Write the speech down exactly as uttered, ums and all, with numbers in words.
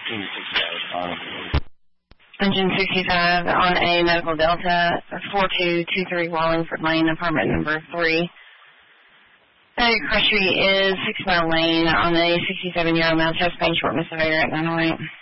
Engine sixty-five on. Engine sixty-five on a Medical Delta, four two two three Wallingford Lane, apartment number three. The cross street is six mile lane on a sixty-seven-year-old male chest pain short miss surveyor at nine oh eight.